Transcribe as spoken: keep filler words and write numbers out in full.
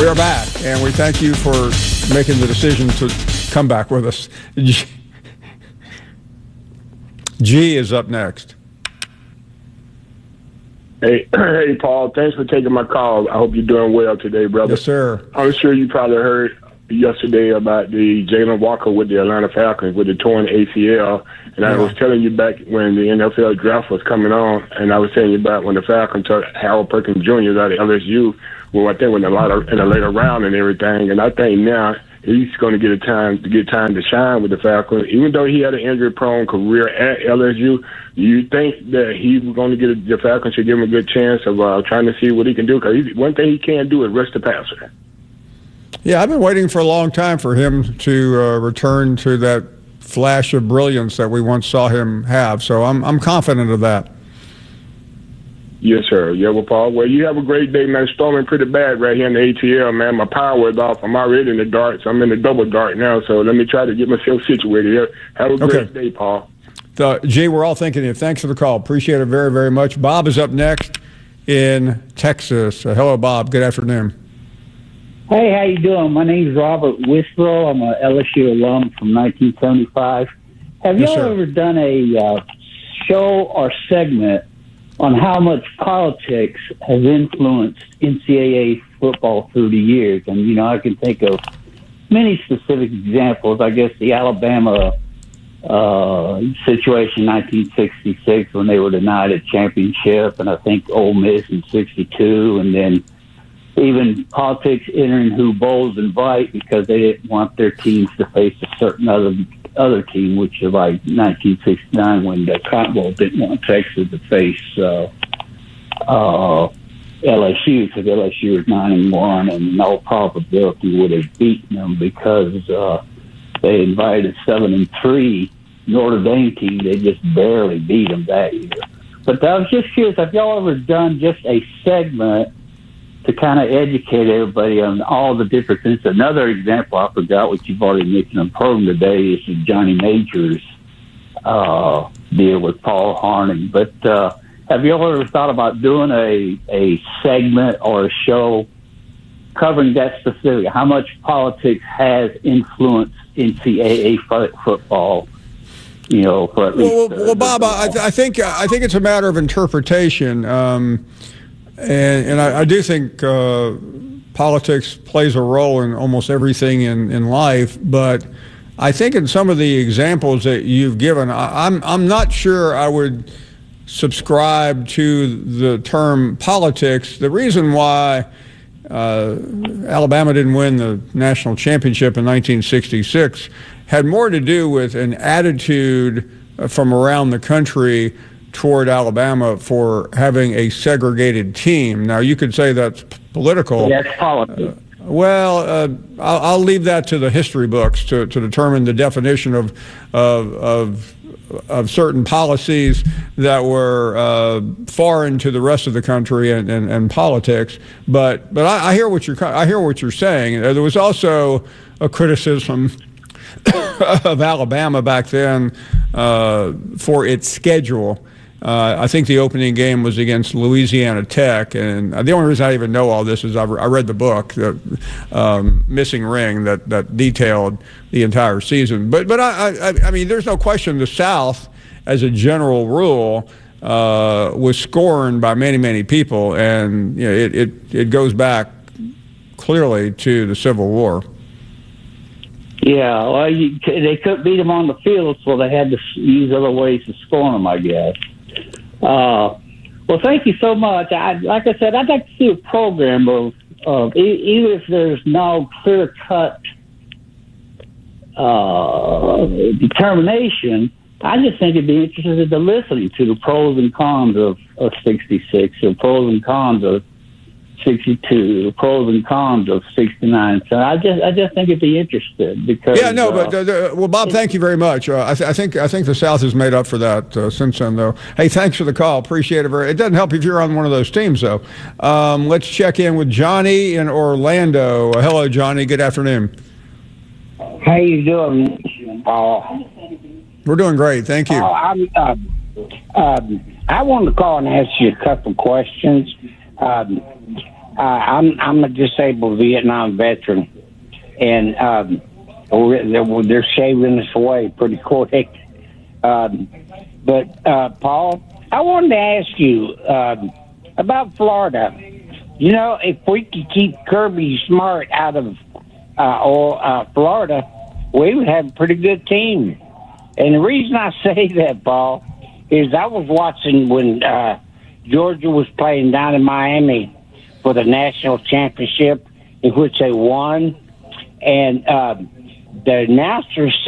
We are back, and we thank you for making the decision to come back with us. G is up next. Hey, hey, Paul. Thanks for taking my call. I hope you're doing well today, brother. Yes, sir. I'm sure you probably heard yesterday about the Jalen Walker with the Atlanta Falcons with the torn A C L. And yeah. I was telling you back when the N F L draft was coming on, and I was telling you about when the Falcons took Harold Perkins Junior out of L S U. Well, I think in a lot of in a later round and everything. And I think now he's going to get a time to get time to shine with the Falcons, even though he had an injury-prone career at L S U. Do you think that he's going to get a, the Falcons should give him a good chance of uh, trying to see what he can do? Because one thing he can't do is rush the passer. Yeah, I've been waiting for a long time for him to uh, return to that flash of brilliance that we once saw him have. So I'm I'm confident of that. Yes, sir. Yeah, well, Paul. Well, you have a great day, man. Storming pretty bad right here in the A T L, man. My power is off. I'm already in the dark, so I'm in the double dark now. So let me try to get myself situated. Have a great okay. day, Paul. So, Jay, we're all thinking of you. Thanks for the call. Appreciate it very, very much. Bob is up next in Texas. Uh, hello, Bob. Good afternoon. Hey, how you doing? My name's Robert Withrow. I'm a L S U alum from nineteen seventy-five. Have yes, y'all sir. ever done a uh, show or segment on how much politics has influenced N C double A football through the years? And, you know, I can think of many specific examples. I guess the Alabama uh, situation in nineteen sixty-six when they were denied a championship, and I think Ole Miss in sixty-two, and then even politics entering who bowls invite because they didn't want their teams to face a certain other other team, which is like nineteen sixty-nine when the Cotton Bowl didn't want Texas to face uh, uh, L S U because L S U was nine and one, and in all probability would have beaten them because uh, they invited seven and three Notre Dame team. They just barely beat them that year. But I was just curious, have y'all ever done just a segment to kind of educate everybody on all the different things? Another example I forgot, which you've already mentioned on the program today, is the Johnny Majors uh, deal with Paul Harning. But uh, have you ever thought about doing a, a segment or a show covering that specific, how much politics has influenced N C double A f- football? You know, for at least. Well, well, well Bob, I, I think I think it's a matter of interpretation. Um, And, and I, I do think uh, politics plays a role in almost everything in, in life, but I think in some of the examples that you've given, I, I'm I'm not sure I would subscribe to the term politics. The reason why uh, Alabama didn't win the national championship in nineteen sixty-six had more to do with an attitude from around the country toward Alabama for having a segregated team. Now, you could say that's political. That's politics. Uh, well, uh, I'll, I'll leave that to the history books to, to determine the definition of of of, of certain policies that were uh, foreign to the rest of the country and, and, and politics. But but I, I hear what you're I hear what you're saying. There was also a criticism of Alabama back then uh, for its schedule. Uh, I think the opening game was against Louisiana Tech, and the only reason I even know all this is I, re- I read the book, the um, Missing Ring, that, that detailed the entire season. But but I, I I mean, there's no question the South, as a general rule, uh, was scorned by many many people, and you know it it, it goes back clearly to the Civil War. Yeah, well, you, they couldn't beat them on the field, so they had to use other ways to scorn them, I guess. Uh, well, thank you so much. I, like I said, I'd like to see a program of, of even if there's no clear-cut uh, determination, I just think it'd be interested in listening to the pros and cons of, of sixty-six, the pros and cons of sixty-two, the pros and cons of sixty-nine. So I just, I just think it'd be interested because. Yeah, no, uh, but uh, well, Bob, thank you very much. Uh, I, th- I think, I think the South has made up for that uh, since then, though. Hey, thanks for the call. Appreciate it. Very. It doesn't help if you're on one of those teams, though. Um, let's check in with Johnny in Orlando. Uh, hello, Johnny. Good afternoon. How you doing, Paul? We're doing great. Thank you. Uh, I'm, uh, um, I wanted to call and ask you a couple questions. Um, I'm I'm a disabled Vietnam veteran, and um, they're, they're shaving us away pretty quick. Um, but uh, Paul, I wanted to ask you um, about Florida. You know, if we could keep Kirby Smart out of uh, or, uh, Florida, we would have a pretty good team. And the reason I say that, Paul, is I was watching when uh, Georgia was playing down in Miami for the national championship, in which they won, and uh, the announcers